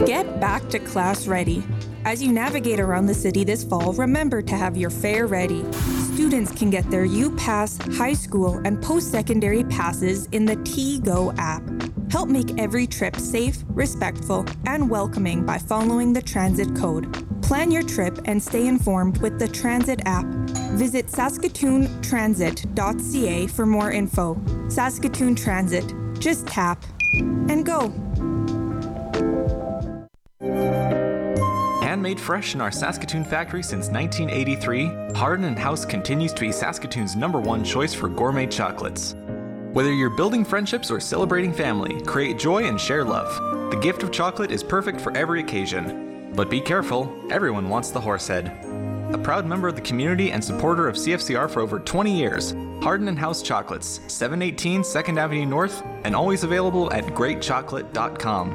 Get back to class ready. As you navigate around the city this fall, remember to have your fare ready. Students can get their UPass, high school, and post-secondary passes in the T-Go app. Help make every trip safe, respectful, and welcoming by following the transit code. Plan your trip and stay informed with the Transit app. Visit saskatoontransit.ca for more info. Saskatoon Transit. Just tap and go. Handmade fresh in our Saskatoon factory since 1983, Hardin & House continues to be Saskatoon's #1 choice for gourmet chocolates. Whether you're building friendships or celebrating family, create joy and share love. The gift of chocolate is perfect for every occasion. But be careful, everyone wants the horsehead. A proud member of the community and supporter of CFCR for over 20 years, Hardin & House Chocolates, 718 2nd Avenue North, and always available at greatchocolate.com.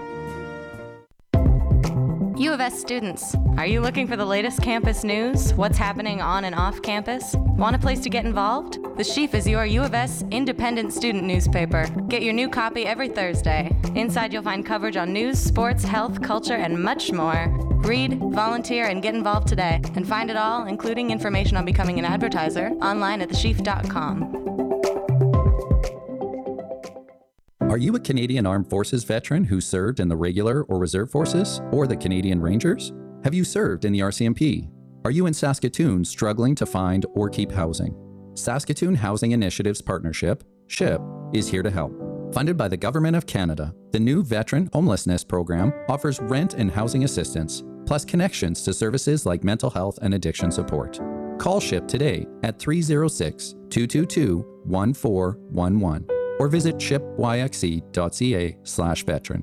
U of S students, are you looking for the latest campus news? What's happening on and off campus? Want a place to get involved? The Sheaf is your U of S independent student newspaper. Get your new copy every Thursday. Inside you'll find coverage on news, sports, health, culture, and much more. Read, volunteer, and get involved today. And find it all, including information on becoming an advertiser, online at thesheaf.com. Are you a Canadian Armed Forces veteran who served in the regular or reserve forces or the Canadian Rangers? Have you served in the RCMP? Are you in Saskatoon struggling to find or keep housing? Saskatoon Housing Initiatives Partnership, SHIP, is here to help. Funded by the Government of Canada, the new Veteran Homelessness Program offers rent and housing assistance, plus connections to services like mental health and addiction support. Call SHIP today at 306-222-1411 or visit shipyxe.ca/veteran.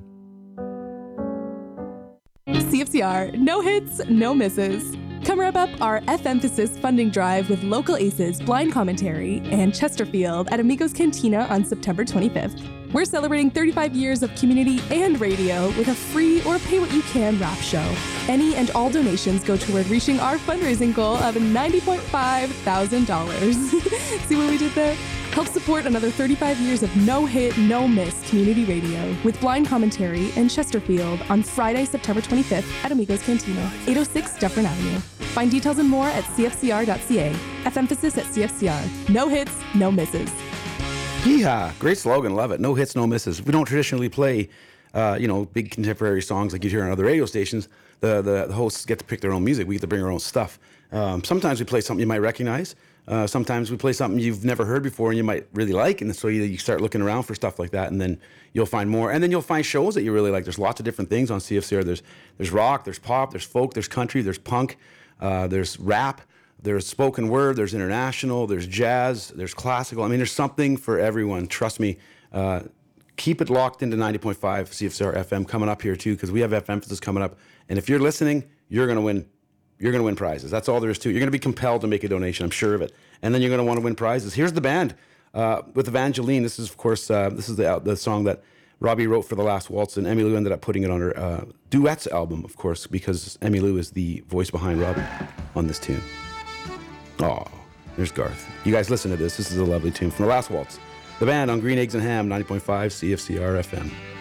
CFCR, no hits, no misses. Come wrap up our F-Emphasis funding drive with local aces, blind commentary, and Chesterfield at Amigos Cantina on September 25th. We're celebrating 35 years of community and radio with a free or pay-what-you-can rap show. Any and all donations go toward reaching our fundraising goal of $90.5 thousand. See what we did there? Help support another 35 years of no-hit, no-miss community radio with blind commentary and Chesterfield on Friday, September 25th at Amigos Cantina, 806 Dufferin Avenue. Find details and more at cfcr.ca. F-Emphasis at CFCR. No hits, no misses. Yeehaw! Great slogan, love it. No hits, no misses. We don't traditionally play, big contemporary songs like you hear on other radio stations. The hosts get to pick their own music. We get to bring our own stuff. Sometimes we play something you might recognize. Sometimes we play something you've never heard before and you might really like, and so you start looking around for stuff like that, and then you'll find more. And then you'll find shows that you really like. There's lots of different things on CFCR. There's rock, there's pop, there's folk, there's country, there's punk, there's rap, there's spoken word, there's international, there's jazz, there's classical. I mean, there's something for everyone. Trust me. Keep it locked into 90.5 CFCR FM coming up here too, because we have F-Emphasis coming up. And if you're listening, you're going to win. You're going to win prizes. That's all there is to it. You're going to be compelled to make a donation, I'm sure of it. And then you're going to want to win prizes. Here's the band with Evangeline. This is, of course, the song that Robbie wrote for The Last Waltz, and Emmylou ended up putting it on her duets album, of course, because Emmylou is the voice behind Robbie on this tune. Oh, there's Garth. You guys listen to this. This is a lovely tune from The Last Waltz. The band on Green Eggs and Ham, 90.5 CFCR FM.